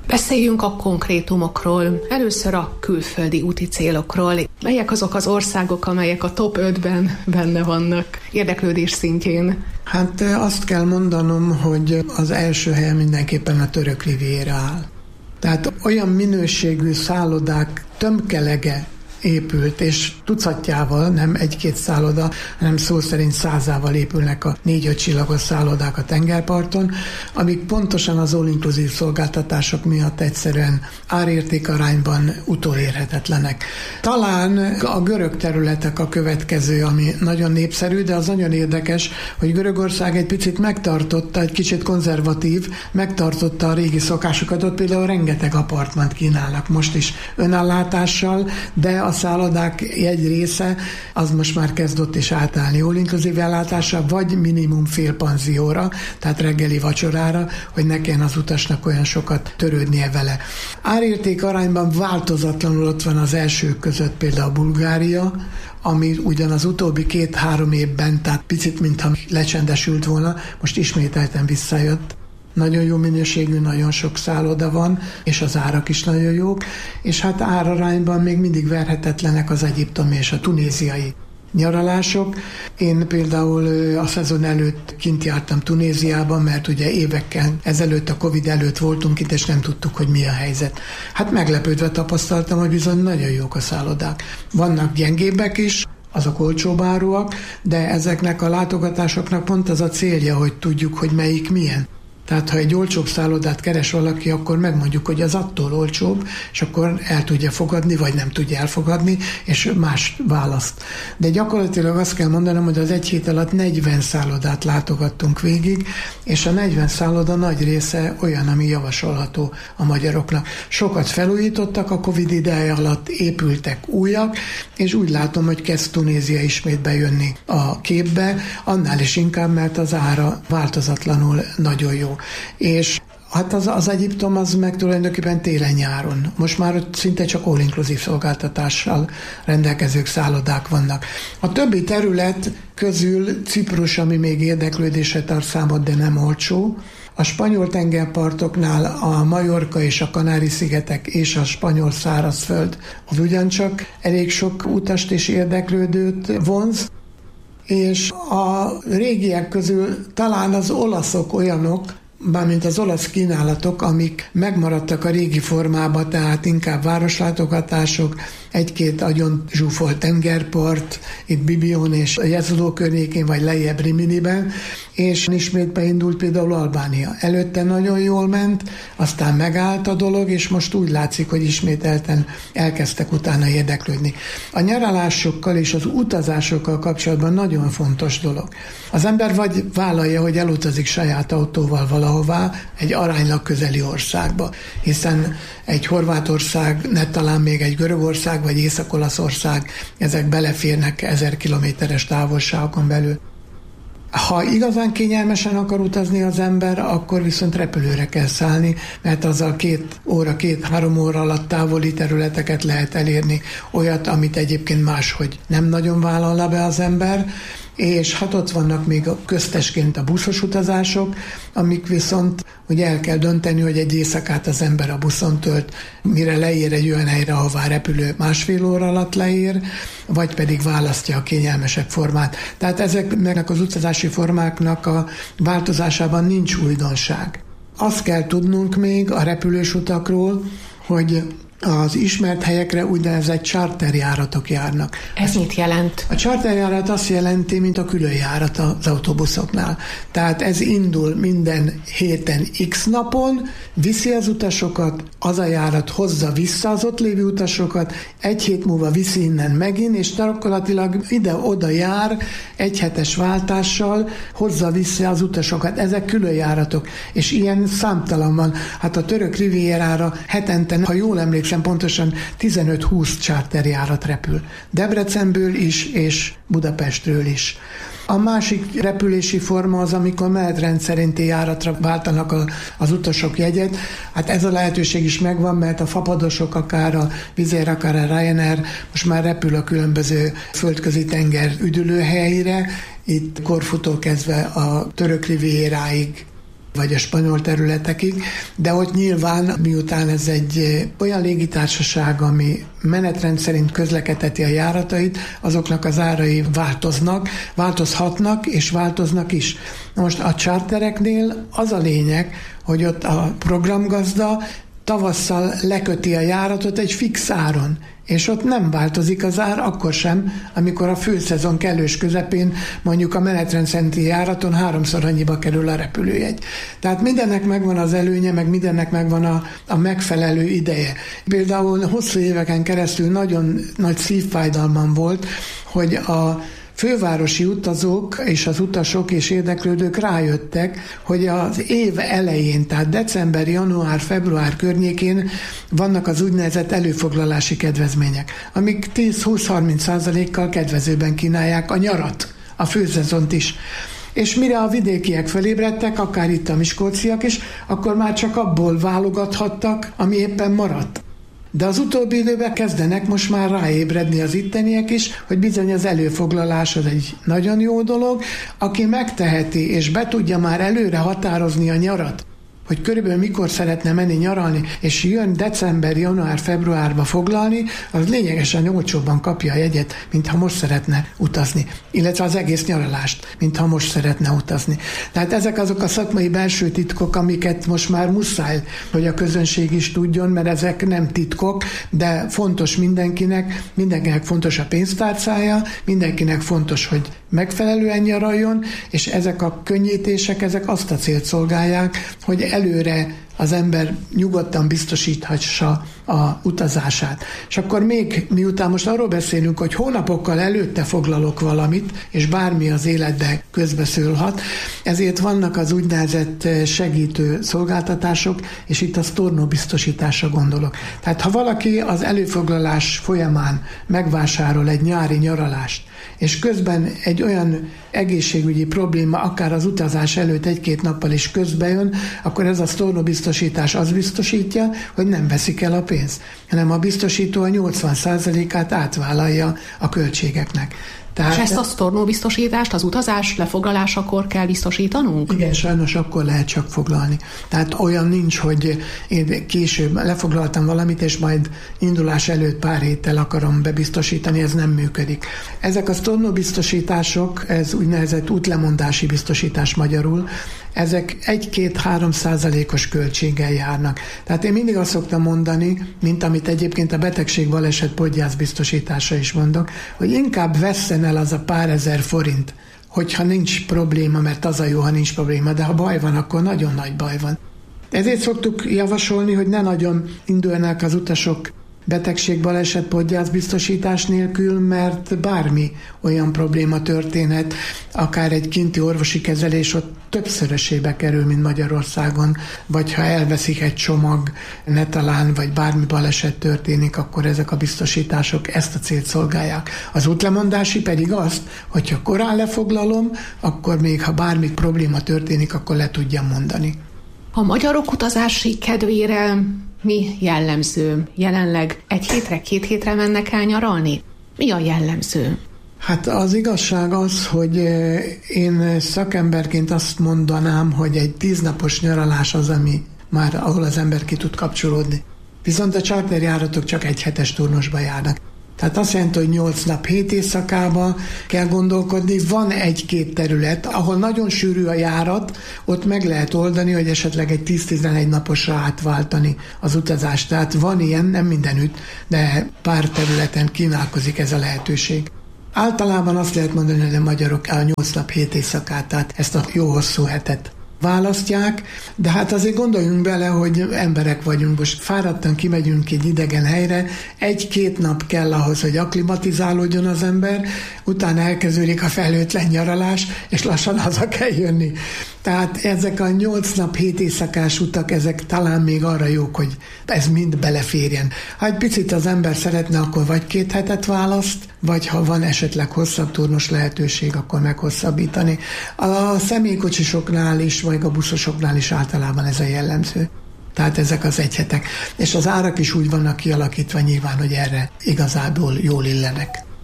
Beszéljünk a konkrétumokról, először a külföldi úti célokról. Melyek azok az országok, amelyek a top 5-ben benne vannak érdeklődés szintjén? Hát azt kell mondanom, hogy az első helyen mindenképpen a török riviéra áll. Tehát olyan minőségű szállodák tömkelege épült, és tucatjával, nem egy-két szálloda, hanem szó szerint 100-ával épülnek a 4-5 csillagos szállodák a tengerparton, amik pontosan az all-inclusive szolgáltatások miatt egyszerűen árértékarányban utolérhetetlenek. Talán a görög területek a következő, ami nagyon népszerű, de az nagyon érdekes, hogy Görögország egy picit megtartotta, egy kicsit konzervatív, megtartotta a régi szokásokat, ott például rengeteg apartmant kínálnak most is önellátással, de a szállodák egy része az most már kezdett is átállni all-inclusive ellátásra, vagy minimum félpanzióra, tehát reggeli vacsorára, hogy ne kelljen az utasnak olyan sokat törődnie vele. Árérték arányban változatlanul ott van az elsők között például Bulgária, ami ugyan az utóbbi 2-3 évben, tehát picit mintha lecsendesült volna, most ismételten visszajött. Nagyon jó minőségű, nagyon sok szálloda van, és az árak is nagyon jók, és hát árarányban még mindig verhetetlenek az egyiptomi és a tunéziai nyaralások. Én például a szezon előtt kint jártam Tunéziában, mert ugye évekkel ezelőtt, a Covid előtt voltunk itt, és nem tudtuk, hogy mi a helyzet. Hát meglepődve tapasztaltam, hogy bizony nagyon jók a szállodák. Vannak gyengébbek is, azok olcsóbb áruak, de ezeknek a látogatásoknak pont az a célja, hogy tudjuk, hogy melyik milyen. Tehát ha egy olcsóbb szállodát keres valaki, akkor megmondjuk, hogy az attól olcsóbb, és akkor el tudja fogadni, vagy nem tudja elfogadni, és más választ. De gyakorlatilag azt kell mondanom, hogy az egy hét alatt 40 szállodát látogattunk végig, és a 40 szálloda nagy része olyan, ami javasolható a magyaroknak. Sokat felújítottak a Covid ideje alatt, épültek újak, és úgy látom, hogy kezd Tunézia ismét bejönni a képbe, annál is inkább, mert az ára változatlanul nagyon jó. És hát az Egyiptom az meg tulajdonképpen télen-nyáron. Most már ott szinte csak all-inclusive szolgáltatással rendelkezők szállodák vannak. A többi terület közül Ciprus, ami még érdeklődésre tart számot, de nem olcsó. A spanyol tengerpartoknál a Majorka és a Kanári-szigetek és a spanyol szárazföld az ugyancsak elég sok utast és érdeklődőt vonz. És a régiek közül talán az olaszok olyanok, mármint az olasz kínálatok, amik megmaradtak a régi formába, tehát inkább városlátogatások, egy-két agyon zsúfolt tengerpart, itt Bibion és Jesolo környékén, vagy lejjebb Riminiben, és ismét beindult például Albánia. Előtte nagyon jól ment, aztán megállt a dolog, és most úgy látszik, hogy ismételten elkezdtek utána érdeklődni. A nyaralásokkal és az utazásokkal kapcsolatban nagyon fontos dolog. Az ember vagy vállalja, hogy elutazik saját autóval valahová, egy aránylag közeli országba, hiszen egy Horvátország, ne talán még egy Görögország, vagy Észak-Olaszország, ezek beleférnek 1000 kilométeres távolságokon belül. Ha igazán kényelmesen akar utazni az ember, akkor viszont repülőre kell szállni, mert azzal 2-3 óra alatt távoli területeket lehet elérni, olyat, amit egyébként máshogy nem nagyon vállalna be az ember, és hát ott vannak még köztesként a buszos utazások, amik viszont ugye el kell dönteni, hogy egy éjszakát az ember a buszon tölt, mire leér egy olyan helyre, ahová repülő 1,5 óra alatt leér, vagy pedig választja a kényelmesebb formát. Tehát ezeknek az utazási formáknak a változásában nincs újdonság. Azt kell tudnunk még a repülős utakról, hogy az ismert helyekre úgynevezett charterjáratok járnak. Ez mit jelent? A charterjárat azt jelenti, mint a különjárat az autóbuszoknál. Tehát ez indul minden héten X napon, viszi az utasokat, az a járat hozza vissza az ott lévő utasokat, egy hét múlva viszi innen megint, és gyakorlatilag ide-oda jár egy hetes váltással, hozza vissza az utasokat. Ezek különjáratok, és ilyen számtalan van. Hát a török rivierára hetente, ha jól emlékszem, pontosan 15-20 charterjárat repül. Debrecenből is, és Budapestről is. A másik repülési forma az, amikor menetrend szerinti járatra váltanak az utasok jegyet. Hát ez a lehetőség is megvan, mert a fapadosok, akár a Wizz Air, akár a Ryanair most már repül a különböző földközi tenger üdülőhelyeire, itt Korfutól kezdve a török rivieráig. vagy a spanyol területekig, de ott nyilván, miután ez egy olyan légitársaság, ami menetrend szerint közlekedheti a járatait, azoknak az árai változhatnak és változnak is. Most a chartereknél az a lényeg, hogy ott a programgazda tavasszal leköti a járatot egy fix áron, és ott nem változik az ár, akkor sem, amikor a főszezon kellős közepén mondjuk a menetrend szerinti járaton 3-szor annyiba kerül a repülőjegy. Tehát mindennek megvan az előnye, meg mindennek megvan a megfelelő ideje. Például hosszú éveken keresztül nagyon nagy szívfájdalmam volt, hogy a fővárosi utazók és az utasok és érdeklődők rájöttek, hogy az év elején, tehát december, január, február környékén vannak az úgynevezett előfoglalási kedvezmények, amik 10-20-30%-kal kedvezőben kínálják a nyarat, a főszezont is. És mire a vidékiek felébredtek, akár itt a miskolciak is, akkor már csak abból válogathattak, ami éppen maradt. De az utóbbi időben kezdenek most már ráébredni az itteniek is, hogy bizony az előfoglalás az egy nagyon jó dolog. Aki megteheti és be tudja már előre határozni a nyarat, hogy körülbelül mikor szeretne menni nyaralni, és jön december, január, februárba foglalni, az lényegesen olcsóbban kapja a jegyet, mintha most szeretne utazni. Illetve az egész nyaralást, mintha most szeretne utazni. Tehát ezek azok a szakmai belső titkok, amiket most már muszáj, hogy a közönség is tudjon, mert ezek nem titkok, de fontos mindenkinek fontos a pénztárcája, mindenkinek fontos, hogy megfelelően nyaraljon, és ezek a könnyítések, ezek azt a célt szolgálják, hogy előre az ember nyugodtan biztosíthassa a utazását. És akkor még miután most arról beszélünk, hogy hónapokkal előtte foglalok valamit, és bármi az életbe közbeszólhat, ezért vannak az úgynevezett segítő szolgáltatások, és itt a sztornóbiztosításra gondolok. Tehát ha valaki az előfoglalás folyamán megvásárol egy nyári nyaralást, és közben egy olyan egészségügyi probléma, akár az utazás előtt 1-2 nappal is közbejön, akkor ez a sztornóbiztosítás az biztosítja, hogy nem veszik el a pénzt, hanem a biztosító a 80%-át átvállalja a költségeknek. És ezt a sztornóbiztosítást az utazás lefoglalásakor kell biztosítanunk? Igen, sajnos akkor lehet csak foglalni. Tehát olyan nincs, hogy én később lefoglaltam valamit, és majd indulás előtt pár héttel akarom bebiztosítani, ez nem működik. Ezek a sztornóbiztosítások, ez úgynevezett útlemondási biztosítás magyarul, ezek 1-2-3%-os költséggel járnak. Tehát én mindig azt szoktam mondani, mint amit egyébként a betegség, baleset, podgyászbiztosítása is mondok, hogy inkább vesszen el az a pár ezer forint, hogyha nincs probléma, mert az a jó, ha nincs probléma, de ha baj van, akkor nagyon nagy baj van. Ezért szoktuk javasolni, hogy ne nagyon indulnak az utasok betegség, baleset, podgyász biztosítás nélkül, mert bármi olyan probléma történhet, akár egy kinti orvosi kezelés ott többszörösébe kerül, mint Magyarországon, vagy ha elveszik egy csomag, ne talán, vagy bármi baleset történik, akkor ezek a biztosítások ezt a célt szolgálják. Az útlemondási pedig azt, hogyha korán lefoglalom, akkor még ha bármi probléma történik, akkor le tudjam mondani. A magyarok utazási kedvére mi jellemző? Jelenleg 1 hétre, 2 hétre mennek el nyaralni? Mi a jellemző? Hát az igazság az, hogy én szakemberként azt mondanám, hogy egy 10 napos nyaralás az, ami már ahol az ember ki tud kapcsolódni. Viszont a charterjáratok csak 1 hetes turnusba járnak. Tehát azt jelenti, hogy 8 nap 7 éjszakába kell gondolkodni. Van 1-2 terület, ahol nagyon sűrű a járat, ott meg lehet oldani, hogy esetleg egy 10-11 naposra átváltani az utazást. Tehát van ilyen, nem mindenütt, de pár területen kínálkozik ez a lehetőség. Általában azt lehet mondani, hogy a magyarok a 8 nap 7 éjszakát, tehát ezt a jó hosszú hetet választják, de hát azért gondoljunk bele, hogy emberek vagyunk, most fáradtan kimegyünk egy idegen helyre, 1-2 nap kell ahhoz, hogy akklimatizálódjon az ember, utána elkezdődik a felhőtlen nyaralás, és lassan haza kell jönni. Tehát ezek a 8 nap 7 éjszakás utak, ezek talán még arra jók, hogy ez mind beleférjen. Ha egy picit az ember szeretne, akkor vagy 2 hetet választ, vagy ha van esetleg hosszabb turnus lehetőség, akkor meghosszabbítani. A személykocsisoknál is, vagy a buszosoknál is általában ez a jellemző. Tehát ezek az 1 hetek. És az árak is úgy vannak kialakítva nyilván, hogy erre igazából jól illenek.